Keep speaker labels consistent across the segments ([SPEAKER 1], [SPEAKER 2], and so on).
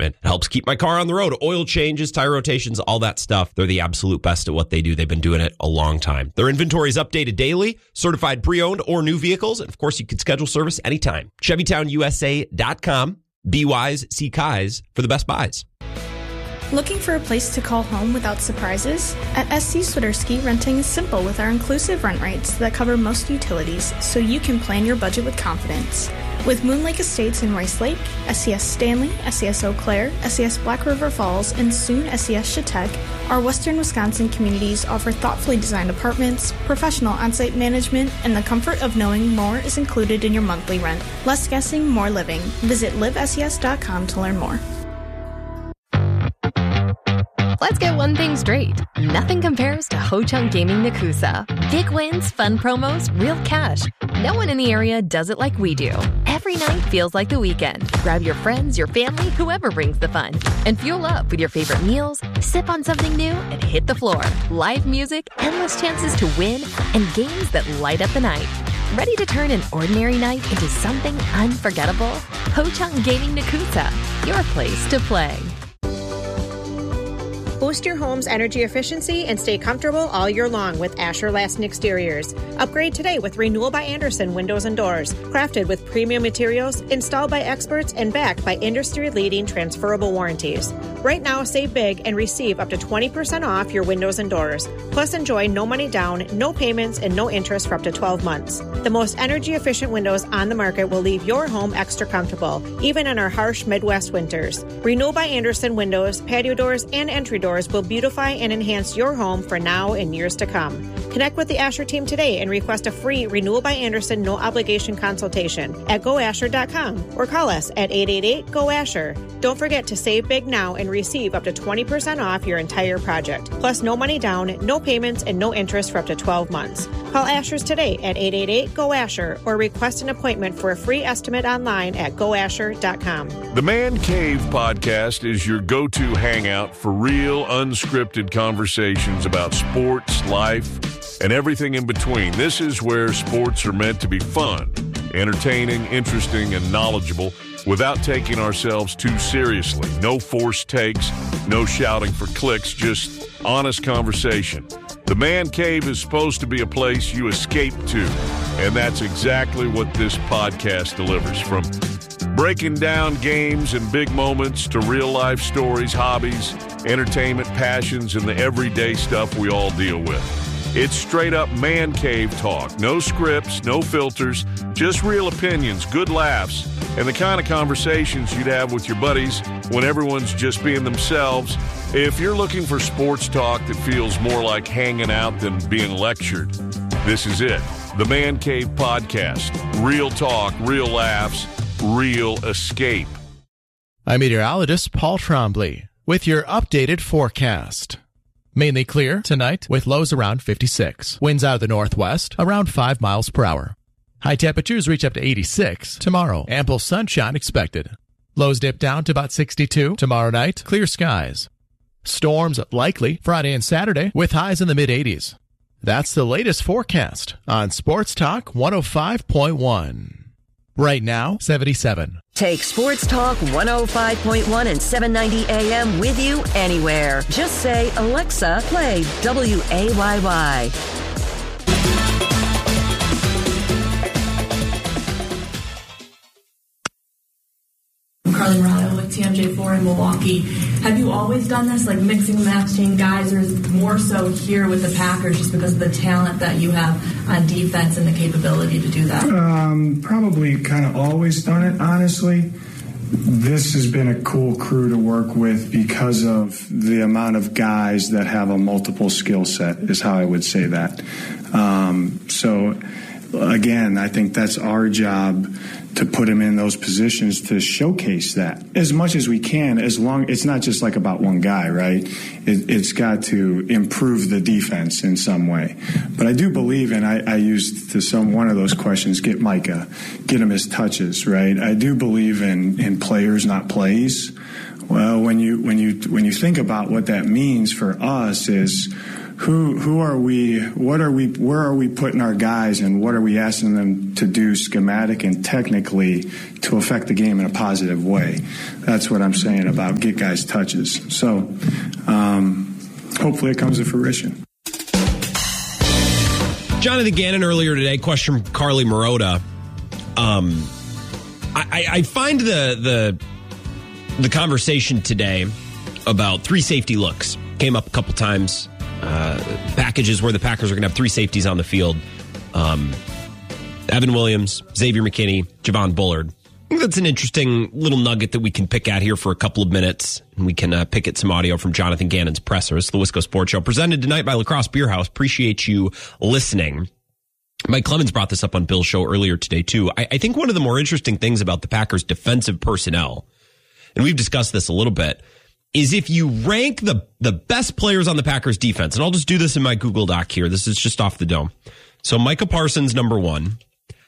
[SPEAKER 1] equipment. It helps keep my car on the road. Oil changes, tire rotations, all that stuff. They're the absolute best at what they do. They've been doing it a long time. Their inventory is updated daily, certified pre-owned or new vehicles. And of course, you can schedule service anytime. ChevyTownUSA.com. Be wise, see Kais for the best buys.
[SPEAKER 2] Looking for a place to call home without surprises? At SC Swiderski, renting is simple with our inclusive rent rates that cover most utilities, so you can plan your budget with confidence. With Moon Lake Estates in Rice Lake, SCS Stanley, SCS Eau Claire, SCS Black River Falls, and soon SCS Chautauqua, our western Wisconsin communities offer thoughtfully designed apartments, professional on-site management, and the comfort of knowing more is included in your monthly rent. Less guessing, more living. Visit livescs.com to learn more.
[SPEAKER 3] Let's get one thing straight. Nothing compares to Ho-Chunk Gaming Nakusa. Big wins, fun promos, real cash. No one in the area does it like we do. Every night feels like the weekend. Grab your friends, your family, whoever brings the fun. And fuel up with your favorite meals, sip on something new, and hit the floor. Live music, endless chances to win, and games that light up the night. Ready to turn an ordinary night into something unforgettable? Ho-Chunk Gaming Nakusa, your place to play.
[SPEAKER 4] Boost your home's energy efficiency and stay comfortable all year long with Asher Lasting Exteriors. Upgrade today with Renewal by Andersen Windows and Doors. Crafted with premium materials, installed by experts, and backed by industry-leading transferable warranties. Right now, save big and receive up to 20% off your windows and doors. Plus, enjoy no money down, no payments, and no interest for up to 12 months. The most energy-efficient windows on the market will leave your home extra comfortable, even in our harsh Midwest winters. Renewal by Andersen Windows, patio doors, and entry doors will beautify and enhance your home for now and years to come. Connect with the Asher team today and request a free Renewal by Andersen no-obligation consultation at goasher.com or call us at 888-GO-ASHER. Don't forget to save big now and receive up to 20% off your entire project. Plus, no money down, no payments, and no interest for up to 12 months. Call Asher's today at 888-GO-ASHER or request an appointment for a free estimate online at goasher.com.
[SPEAKER 5] The Man Cave podcast is your go-to hangout for real, unscripted conversations about sports, life, and everything in between. This is where sports are meant to be fun, entertaining, interesting, and knowledgeable without taking ourselves too seriously. No forced takes, no shouting for clicks, just honest conversation. The Man Cave is supposed to be a place you escape to, and that's exactly what this podcast delivers. From breaking down games and big moments to real-life stories, hobbies, entertainment, passions, and the everyday stuff we all deal with. It's straight-up Man Cave talk. No scripts, no filters, just real opinions, good laughs, and the kind of conversations you'd have with your buddies when everyone's just being themselves. If you're looking for sports talk that feels more like hanging out than being lectured, this is it. The Man Cave Podcast. Real talk, real laughs, real escape.
[SPEAKER 6] I'm meteorologist Paul Trombley with your updated forecast. Mainly clear tonight with lows around 56. Winds out of the northwest around 5 miles per hour. High temperatures reach up to 86 tomorrow. Ample sunshine expected. Lows dip down to about 62 tomorrow night. Clear skies. Storms likely Friday and Saturday with highs in the mid-80s. That's the latest forecast on Sports Talk 105.1. Right now, 77.
[SPEAKER 7] Take Sports Talk 105.1 and 790 AM with you anywhere. Just say, Alexa, play WAYY.
[SPEAKER 8] I'm Carly Morano with TMJ4 in Milwaukee. Have you always done this, like mixing and matching guys, or is it more so here with the Packers just because of the talent that you have on defense and the capability to do that?
[SPEAKER 9] Probably kind of always done it, honestly. This has been a cool crew to work with because of the amount of guys that have a multiple skill set, is how I would say that. So, again, I think that's our job to put him in those positions to showcase that as much as we can, as long it's not just like about one guy, right? It's got to improve the defense in some way. But I do believe, and I used to one of those questions, get Micah, get him his touches, right? I do believe in players, not plays. Well, when you think about what that means for us is who are we, where are we putting our guys, and what are we asking them to do schematic and technically to affect the game in a positive way? That's what I'm saying about get guys touches. So hopefully it comes to fruition.
[SPEAKER 1] Jonathan Gannon earlier today, question from Carly Marotta. I find the conversation today about 3 safety looks came up a couple times. Packages where the Packers are going to have 3 safeties on the field. Evan Williams, Xavier McKinney, Javon Bullard. I think that's an interesting little nugget that we can pick at here for a couple of minutes. And we can pick at some audio from Jonathan Gannon's presser. It's the Wisco Sports Show, presented tonight by La Crosse Beer House. Appreciate you listening. Mike Clemens brought this up on Bill's show earlier today, too. I think one of the more interesting things about the Packers' defensive personnel, and we've discussed this a little bit, is if you rank the best players on the Packers defense, and I'll just do this in my Google Doc here. This is just off the dome. So Micah Parsons, number 1.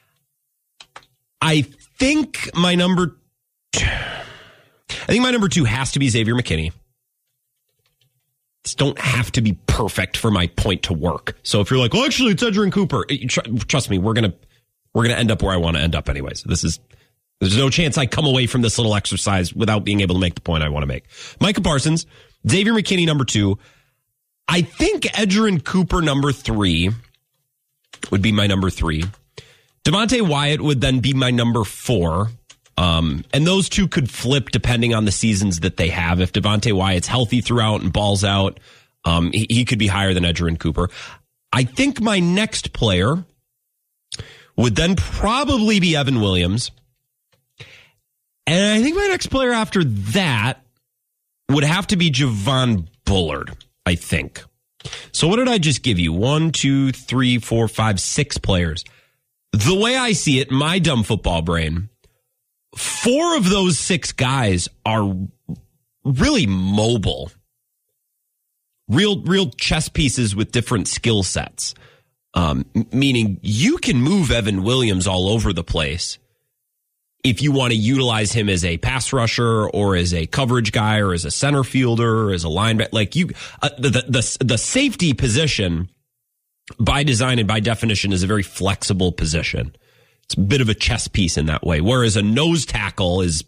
[SPEAKER 1] I think my number 2 has to be Xavier McKinney. These don't have to be perfect for my point to work. So if you're like, well, actually, it's Edgerrin Cooper. Trust me, we're gonna end up where I want to end up anyways. There's no chance I come away from this little exercise without being able to make the point I want to make. Micah Parsons, Xavier McKinney, number 2. I think Edgerrin Cooper, number 3, would be my number 3. Devontae Wyatt would then be my number 4. And those two could flip depending on the seasons that they have. If Devontae Wyatt's healthy throughout and balls out, he could be higher than Edgerrin Cooper. I think my next player would then probably be Evan Williams. And I think my next player after that would have to be Javon Bullard, I think. So what did I just give you? 1, 2, 3, 4, 5, 6 players. The way I see it, my dumb football brain, 4 of those 6 guys are really mobile. Real chess pieces with different skill sets. Meaning you can move Evan Williams all over the place if you want to utilize him as a pass rusher or as a coverage guy or as a center fielder or as a linebacker. Like the safety position by design and by definition is a very flexible position. It's a bit of a chess piece in that way. Whereas a nose tackle is,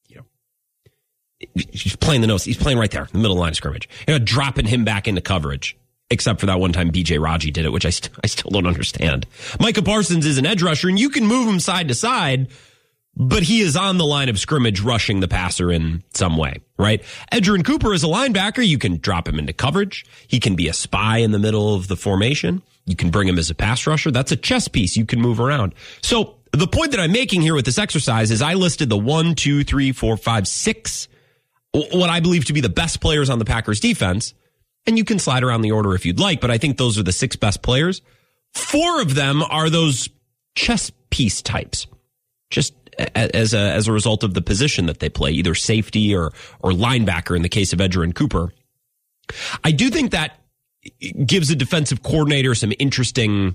[SPEAKER 1] he's playing the nose. He's playing right there in the middle of the line of scrimmage. Dropping him back into coverage. Except for that one time BJ Raji did it, which I still don't understand. Micah Parsons is an edge rusher, and you can move him side to side, but he is on the line of scrimmage rushing the passer in some way, right? Edgerrin Cooper is a linebacker. You can drop him into coverage. He can be a spy in the middle of the formation. You can bring him as a pass rusher. That's a chess piece you can move around. So the point that I'm making here with this exercise is I listed the 1, 2, 3, 4, 5, 6, what I believe to be the best players on the Packers defense. And you can slide around the order if you'd like, but I think those are the 6 best players. 4 of them are those chess piece types, just as a result of the position that they play, either safety or linebacker in the case of Edgerrin Cooper. I do think that gives a defensive coordinator some interesting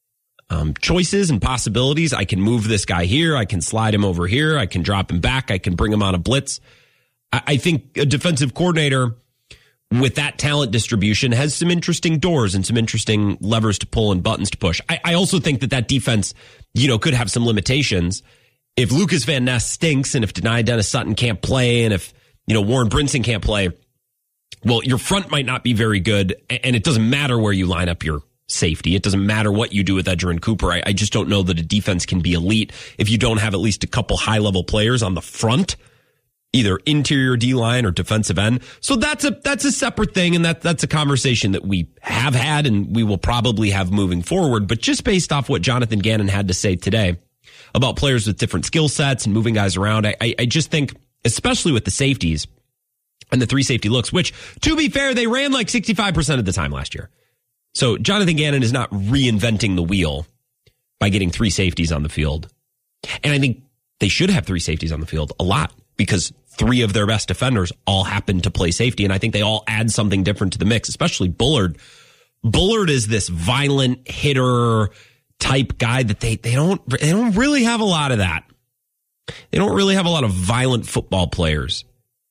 [SPEAKER 1] choices and possibilities. I can move this guy here. I can slide him over here. I can drop him back. I can bring him on a blitz. I think a defensive coordinator with that talent distribution has some interesting doors and some interesting levers to pull and buttons to push. I also think that defense, could have some limitations. If Lucas Van Ness stinks and if Denai Dennis Sutton can't play and if, Warren Brinson can't play, well, your front might not be very good. And it doesn't matter where you line up your safety. It doesn't matter what you do with Edgerrin Cooper. I just don't know that a defense can be elite if you don't have at least a couple high-level players on the front, either interior D-line or defensive end. So that's a separate thing, and that's a conversation that we have had and we will probably have moving forward. But just based off what Jonathan Gannon had to say today about players with different skill sets and moving guys around, I just think, especially with the safeties and the 3 safety looks, which, to be fair, they ran like 65% of the time last year. So Jonathan Gannon is not reinventing the wheel by getting 3 safeties on the field. And I think they should have 3 safeties on the field a lot, because 3 of their best defenders all happen to play safety, and I think they all add something different to the mix, especially Bullard. Bullard is this violent hitter type guy that they don't really have a lot of that. They don't really have a lot of violent football players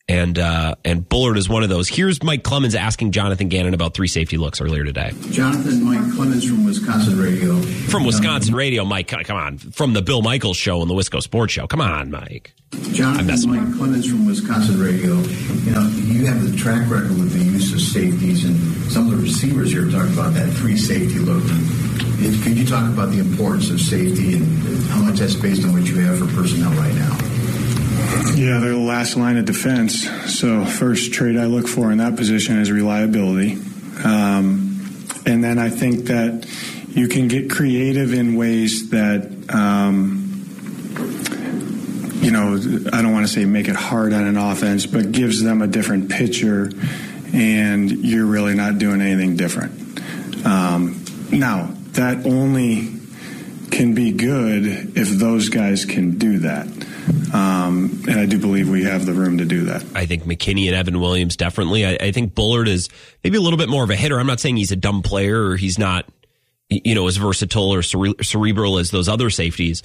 [SPEAKER 1] And Bullard is one of those. Here's Mike Clemens asking Jonathan Gannon about 3 safety looks earlier today.
[SPEAKER 10] Jonathan, Mike Clemens from Wisconsin Radio.
[SPEAKER 1] From Wisconsin Radio, Mike. Come on. From the Bill Michaels Show and the Wisco Sports Show. Come on, Mike.
[SPEAKER 10] Jonathan, Mike Clemens from Wisconsin Radio. You have the track record with the use of safeties, and some of the receivers here talked about that free safety look. Could you talk about the importance of safety and how much that's based on what you have for personnel right now?
[SPEAKER 9] Yeah, they're the last line of defense. So first trait I look for in that position is reliability. And then I think that you can get creative in ways that, I don't want to say make it hard on an offense, but gives them a different picture, and you're really not doing anything different. Now, that only can be good if those guys can do that. And I do believe we have the room to do that.
[SPEAKER 1] I think McKinney and Evan Williams definitely. I think Bullard is maybe a little bit more of a hitter. I'm not saying he's a dumb player or he's not, as versatile or cerebral as those other safeties.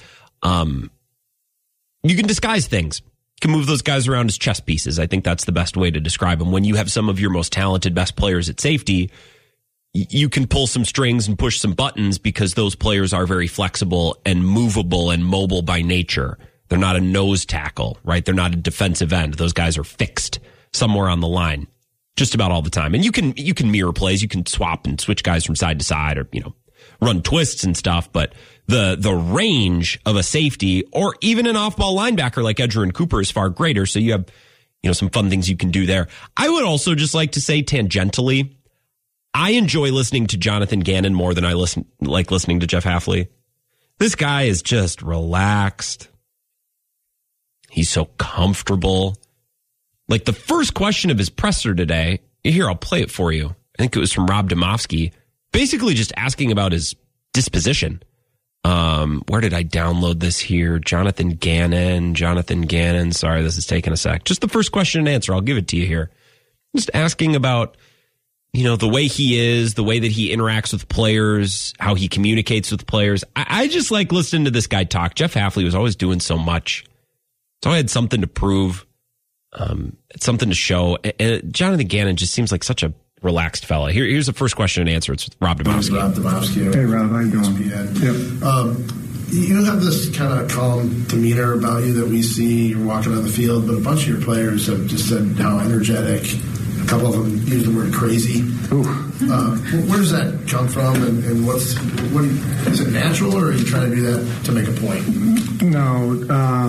[SPEAKER 1] You can disguise things. You can move those guys around as chess pieces. I think that's the best way to describe them. When you have some of your most talented, best players at safety, you can pull some strings and push some buttons because those players are very flexible and movable and mobile by nature. They're not a nose tackle, right? They're not a defensive end. Those guys are fixed somewhere on the line just about all the time. And you can mirror plays. You can swap and switch guys from side to side or, run twists and stuff. But the range of a safety or even an off-ball linebacker like Edgerrin Cooper is far greater. So you have, some fun things you can do there. I would also just like to say tangentially, I enjoy listening to Jonathan Gannon more than I like listening to Jeff Hafley. This guy is just relaxed. He's so comfortable. Like the first question of his presser today, here, I'll play it for you. I think it was from Rob Domofsky, basically just asking about his disposition. Where did I download this here? Jonathan Gannon. Sorry, this is taking a sec. Just the first question and answer. I'll give it to you here. Just asking about, the way he is, the way that he interacts with players, how he communicates with players. I just like listening to this guy talk. Jeff Hafley was always doing so much. So I had something to prove, something to show. And Jonathan Gannon just seems like such a relaxed fella. Here's the first question and answer. It's Rob Domofsky.
[SPEAKER 10] Rob Domofsky.
[SPEAKER 9] Hey, Rob, how you doing?
[SPEAKER 10] Yep. You have this kind of calm demeanor about you that we see. You're walking on the field, but a bunch of your players have just said how energetic. A couple of them use the word crazy. Where does that come from, and is it natural, or are you trying to do that to make a point?
[SPEAKER 9] No,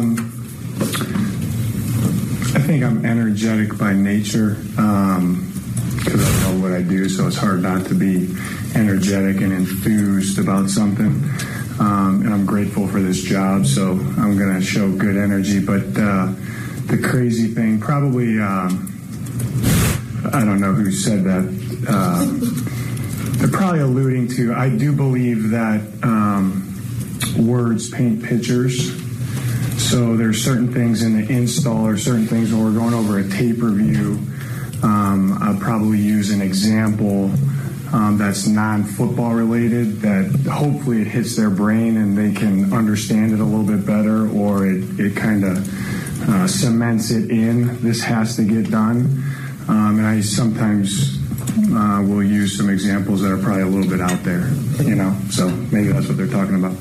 [SPEAKER 9] I think I'm energetic by nature because I know what I do, so it's hard not to be energetic and enthused about something. And I'm grateful for this job, so I'm going to show good energy. But the crazy thing, probably, I don't know who said that. They're probably alluding to, I do believe that words paint pictures. So there's certain things in the install or certain things when we're going over a tape review. I'll probably use an example that's non-football related that hopefully it hits their brain and they can understand it a little bit better, or it kind of cements it in. This has to get done. And I sometimes will use some examples that are probably a little bit out there, so maybe that's what they're talking about.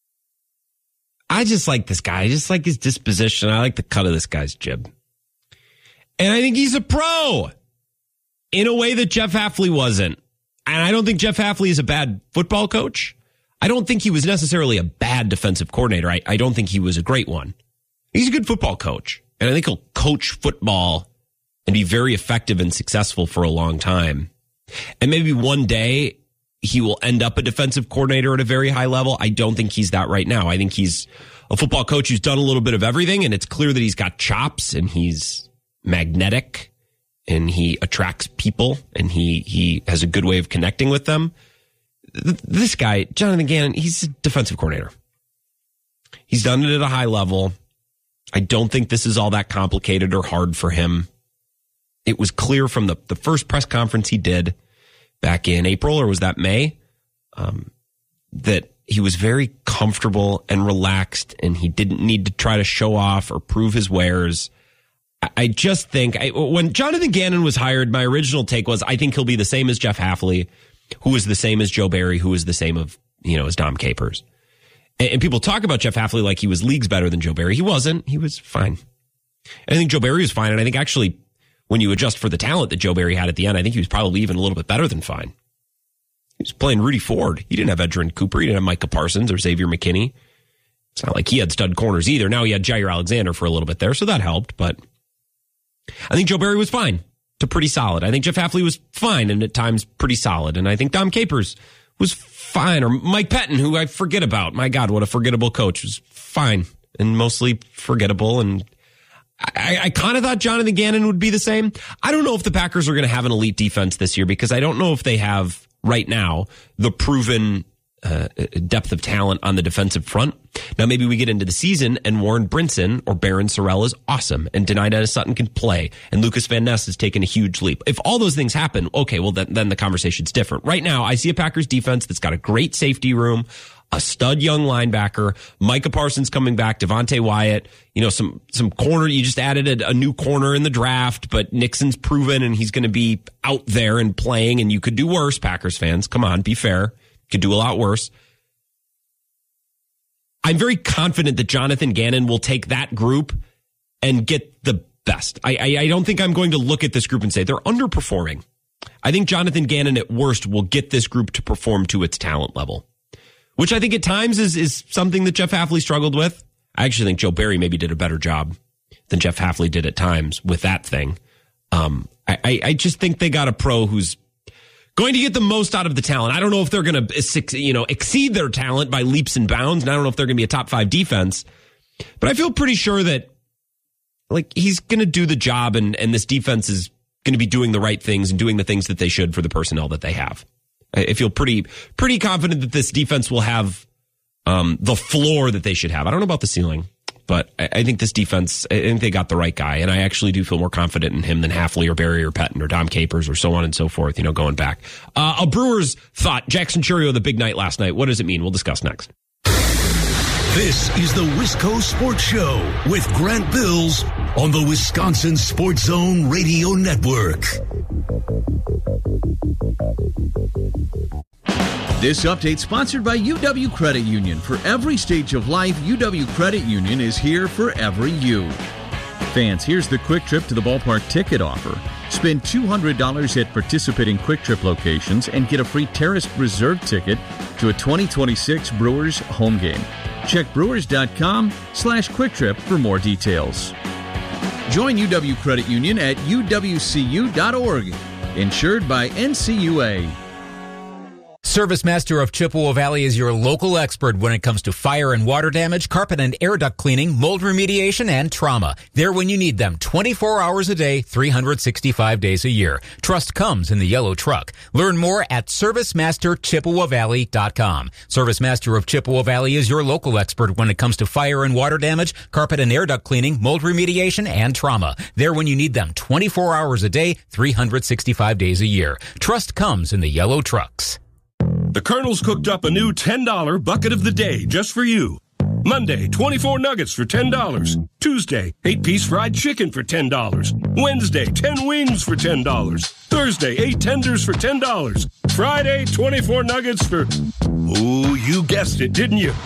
[SPEAKER 1] I just like this guy. I just like his disposition. I like the cut of this guy's jib. And I think he's a pro in a way that Jeff Hafley wasn't. And I don't think Jeff Hafley is a bad football coach. I don't think he was necessarily a bad defensive coordinator. I don't think he was a great one. He's a good football coach. And I think he'll coach football and be very effective and successful for a long time. And maybe one day he will end up a defensive coordinator at a very high level. I don't think he's that right now. I think he's a football coach who's done a little bit of everything, and it's clear that he's got chops and he's magnetic and he attracts people and he has a good way of connecting with them. This guy, Jonathan Gannon, he's a defensive coordinator. He's done it at a high level. I don't think this is all that complicated or hard for him. It was clear from the first press conference he did back in April, or was that May, that he was very comfortable and relaxed and he didn't need to try to show off or prove his wares. I just think when Jonathan Gannon was hired, my original take was I think he'll be the same as Jeff Hafley, who is the same as Joe Barry, who is the same as Dom Capers. And people talk about Jeff Hafley like he was leagues better than Joe Barry. He wasn't. He was fine. I think Joe Barry was fine. And I think actually when you adjust for the talent that Joe Barry had at the end, I think he was probably even a little bit better than fine. He was playing Rudy Ford. He didn't have Edgerrin Cooper. He didn't have Micah Parsons or Xavier McKinney. It's not like he had stud corners either. Now he had Jair Alexander for a little bit there, so that helped. But I think Joe Barry was fine to pretty solid. I think Jeff Hafley was fine and at times pretty solid. And I think Dom Capers was fine. Or Mike Pettin, who I forget about. My God, what a forgettable coach. Was fine and mostly forgettable. And I kind of thought Jonathan Gannon would be the same. I don't know if the Packers are going to have an elite defense this year because I don't know if they have right now the proven depth of talent on the defensive front. Now, maybe we get into the season and Warren Brinson or Barron Sorrell is awesome and Denida Sutton can play and Lucas Van Ness has taken a huge leap. If all those things happen, okay, well, then the conversation's different. Right now, I see a Packers defense that's got a great safety room, a stud young linebacker, Micah Parsons coming back, Devontae Wyatt, some corner. You just added a new corner in the draft, but Nixon's proven and he's going to be out there and playing and you could do worse, Packers fans. Come on, be fair. Could do a lot worse. I'm very confident that Jonathan Gannon will take that group and get the best. I don't think I'm going to look at this group and say they're underperforming. I think Jonathan Gannon at worst will get this group to perform to its talent level, which I think at times is something that Jeff Hafley struggled with. I actually think Joe Barry maybe did a better job than Jeff Hafley did at times with that thing. I just think they got a pro who's going to get the most out of the talent. I don't know if they're going to, exceed their talent by leaps and bounds. And I don't know if they're going to be a top 5 defense, but I feel pretty sure that he's going to do the job and this defense is going to be doing the right things and doing the things that they should for the personnel that they have. I feel pretty confident that this defense will have, the floor that they should have. I don't know about the ceiling, but I think this defense, I think they got the right guy. And I actually do feel more confident in him than Hafley or Barry or Pettin or Dom Capers or so on and so forth, going back. A Brewers thought, Jackson Chourio, the big night last night. What does it mean? We'll discuss next.
[SPEAKER 11] This is the Wisco Sports Show with Grant Bills on the Wisconsin Sports Zone Radio Network.
[SPEAKER 12] This update sponsored by UW Credit Union. For every stage of life, UW Credit Union is here for every you. Fans, here's the Quick Trip to the Ballpark ticket offer. Spend $200 at participating Quick Trip locations and get a free Terrace Reserve ticket to a 2026 Brewers home game. Check brewers.com/Quick Trip for more details. Join UW Credit Union at uwcu.org. Insured by NCUA.
[SPEAKER 13] ServiceMaster of Chippewa Valley is your local expert when it comes to fire and water damage, carpet and air duct cleaning, mold remediation, and trauma. They're when you need them 24 hours a day, 365 days a year. Trust comes in the yellow truck. Learn more at ServiceMasterChippewaValley.com. ServiceMaster of Chippewa Valley is your local expert when it comes to fire and water damage, carpet and air duct cleaning, mold remediation, and trauma. They're when you need them 24 hours a day, 365 days a year. Trust comes in the yellow trucks.
[SPEAKER 14] The Colonel's cooked up a new $10 bucket of the day just for you. Monday, 24 nuggets for $10. Tuesday, 8-piece fried chicken for $10. Wednesday, 10 wings for $10. Thursday, 8 tenders for $10. Friday, 24 nuggets for... Ooh, you guessed it, didn't you?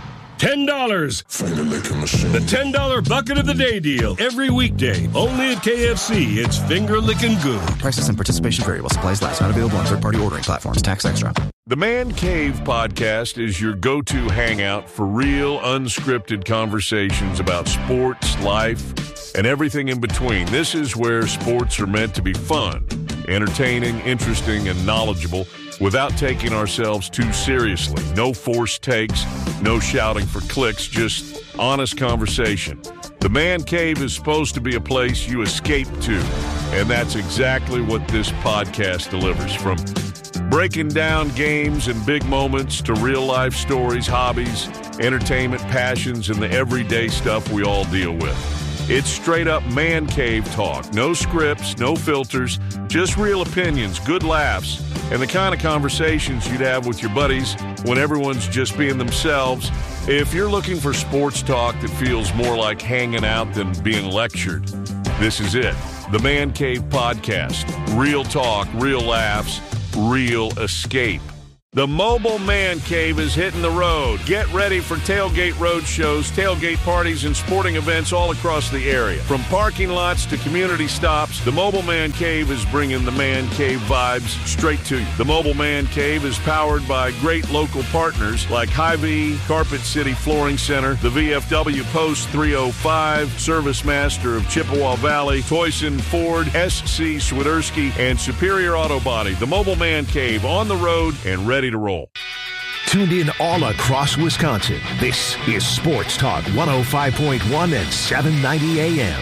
[SPEAKER 14] $10. Finger licking machine. The $10 bucket of the day deal. Every weekday. Only at KFC. It's finger licking good.
[SPEAKER 15] Prices and participation vary while supplies last. Not available on third-party ordering platforms. Tax extra.
[SPEAKER 5] The Man Cave podcast is your go-to hangout for real, unscripted conversations about sports, life, and everything in between. This is where sports are meant to be fun, entertaining, interesting, and knowledgeable without taking ourselves too seriously. No forced takes, no shouting for clicks, just honest conversation. The Man Cave is supposed to be a place you escape to, and that's exactly what this podcast delivers. From breaking down games and big moments to real-life stories, hobbies, entertainment, passions, and the everyday stuff we all deal with. It's straight-up Man Cave talk. No scripts, no filters, just real opinions, good laughs, and the kind of conversations you'd have with your buddies when everyone's just being themselves. If you're looking for sports talk that feels more like hanging out than being lectured, This is it. The Man Cave Podcast. Real talk, real laughs, real escape. The Mobile Man Cave is hitting the road. Get ready for tailgate road shows, tailgate parties, and sporting events all across the area. From parking lots to community stops, the Mobile Man Cave is bringing the Man Cave vibes straight to you. The Mobile Man Cave is powered by great local partners like Hy-Vee, Carpet City Flooring Center, the VFW Post 305, Service Master of Chippewa Valley, Toyson Ford, SC Swiderski, and Superior Auto Body. The Mobile Man Cave on the road and ready to roll.
[SPEAKER 11] Tuned in all across Wisconsin. This is Sports Talk 105.1 and 790 AM.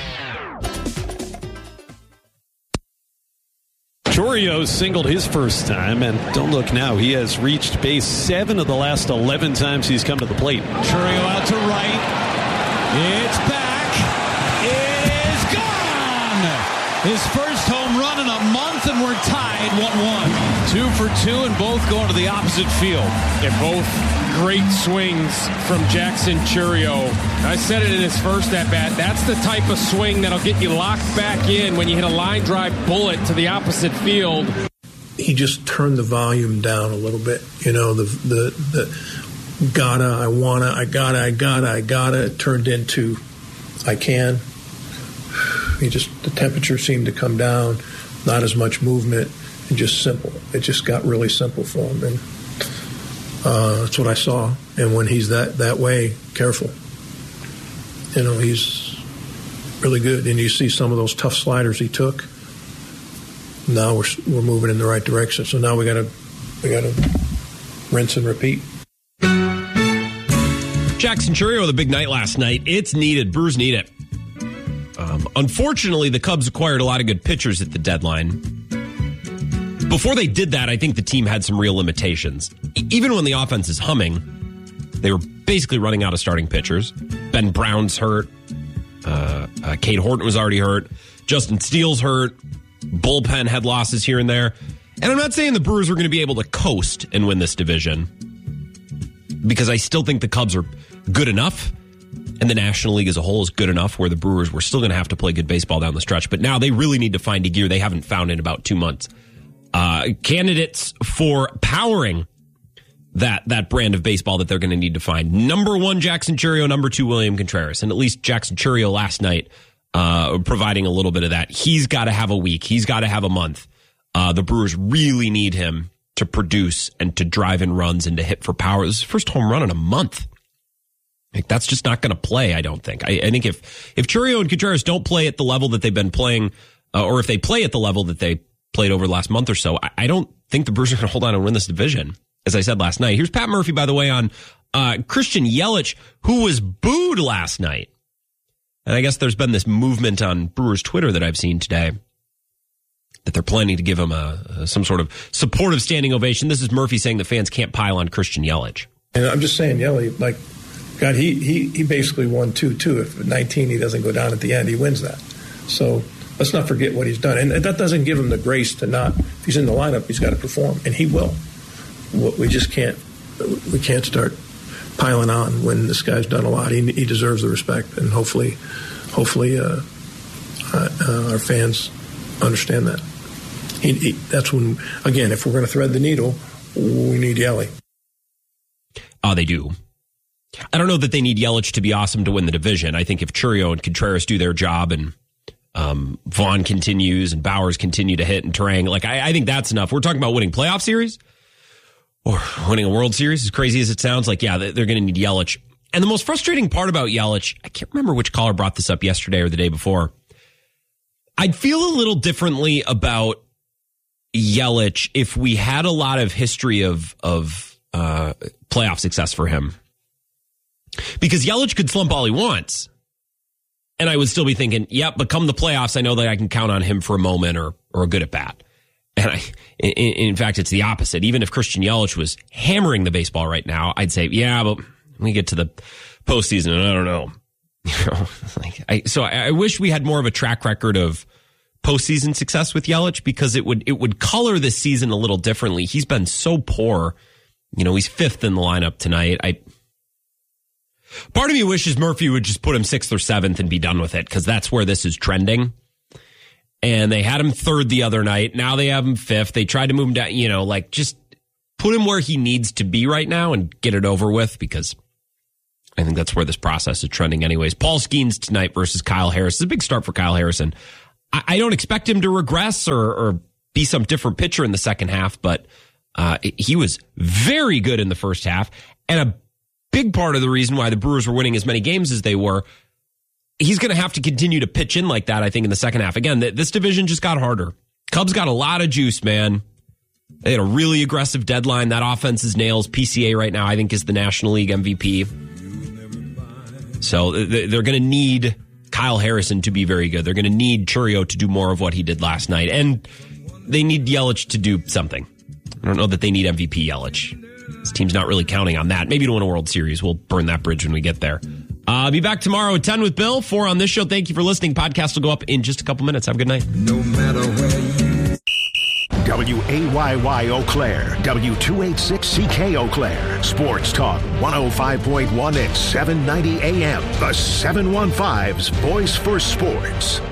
[SPEAKER 16] Chourio singled his first time, and don't look now. He has reached base 7 of the last 11 times he's come to the plate.
[SPEAKER 17] Chourio out to right. It's back. It's gone. His first home run in a month, and we're tied 1-1. 2 for 2, and both going to the opposite field.
[SPEAKER 18] And both great swings from Jackson Chourio. I said it in his first at-bat. That's the type of swing that'll get you locked back in when you hit a line drive bullet to the opposite field.
[SPEAKER 19] He just turned the volume down a little bit. You know, the gotta, I wanna, I gotta, it turned into I can. The temperature seemed to come down, not as much movement, and just simple. It just got really simple for him, and that's what I saw. And when he's that way, careful. You know, he's really good. And you see some of those tough sliders he took. Now we're moving in the right direction. So now we gotta rinse and repeat.
[SPEAKER 1] Jackson Chourio with a big night last night. It's needed. Brewers need it. Unfortunately, the Cubs acquired a lot of good pitchers at the deadline. Before they did that, I think the team had some real limitations. Even when the offense is humming, they were basically running out of starting pitchers. Ben Brown's hurt. Cade Horton was already hurt. Justin Steele's hurt. Bullpen had losses here and there. And I'm not saying the Brewers were going to be able to coast and win this division, because I still think the Cubs are good enough, and the National League as a whole is good enough where the Brewers were still going to have to play good baseball down the stretch. But now they really need to find a gear they haven't found in about 2 months. Candidates for powering that brand of baseball that they're going to need to find. Number 1, Jackson Chourio. Number 2, William Contreras. And at least Jackson Chourio last night providing a little bit of that. He's got to have a week. He's got to have a month. The Brewers really need him to produce and to drive in runs and to hit for power. This is his first home run in a month. Like, that's just not going to play, I don't think. I think if Chourio and Contreras don't play at the level that they've been playing, or if they play at the level that they played over the last month or so, I don't think the Brewers are going to hold on and win this division, as I said last night. Here's Pat Murphy, by the way, on Christian Yelich, who was booed last night. And I guess there's been this movement on Brewers Twitter that I've seen today that they're planning to give him some sort of supportive standing ovation. This is Murphy saying that fans can't pile on Christian Yelich.
[SPEAKER 19] And I'm just saying, Yelich, like, God, he basically won 2-2. If at 19 he doesn't go down at the end, he wins that. So let's not forget what he's done. And that doesn't give him the grace to not, if he's in the lineup, he's got to perform. And he will. We just can't start piling on when this guy's done a lot. He deserves the respect. And hopefully our fans understand that. That's when, again, if we're going to thread the needle, we need Yelich.
[SPEAKER 1] Oh, they do. I don't know that they need Yelich to be awesome to win the division. I think if Chourio and Contreras do their job and Vaughn continues and Bowers continue to hit and Turang, like I think that's enough. We're talking about winning playoff series or winning a World Series, as crazy as it sounds. Like, yeah, they're going to need Yelich. And the most frustrating part about Yelich, I can't remember which caller brought this up yesterday or the day before. I'd feel a little differently about Yelich if we had a lot of history of playoff success for him. Because Yelich could slump all he wants. And I would still be thinking, yep, but come the playoffs, I know that I can count on him for a moment or a good at bat. And in fact, it's the opposite. Even if Christian Yelich was hammering the baseball right now, I'd say, yeah, but when we get to the postseason, and I don't know. So I wish we had more of a track record of postseason success with Yelich, because it would color this season a little differently. He's been so poor. You know, he's 5th in the lineup tonight. Part of me wishes Murphy would just put him 6th or 7th and be done with it, because that's where this is trending. And they had him third the other night. Now they have him fifth. They tried to move him down, just put him where he needs to be right now and get it over with, because I think that's where this process is trending anyways. Paul Skeens tonight versus Kyle Harris. It's a big start for Kyle Harrison. I don't expect him to regress or be some different pitcher in the second half, but he was very good in the first half. And a big part of the reason why the Brewers were winning as many games as they were, he's going to have to continue to pitch in like that, I think, in the second half. Again, this division just got harder. Cubs got a lot of juice, man. They had a really aggressive deadline. That offense is nails. PCA right now, I think, is the National League MVP. So they're going to need Kyle Harrison to be very good. They're going to need Chourio to do more of what he did last night. And they need Yelich to do something. I don't know that they need MVP Yelich. This team's not really counting on that. Maybe to win a World Series. We'll burn that bridge when we get there. I'll be back tomorrow at 10 with Bill. 4 on this show. Thank you for listening. Podcast will go up in just a couple minutes. Have a good night.
[SPEAKER 11] No matter where you...
[SPEAKER 20] WAYY Eau Claire, W286CK Eau Claire, Sports Talk 105.1 and 790 AM. The 715's Voice for Sports.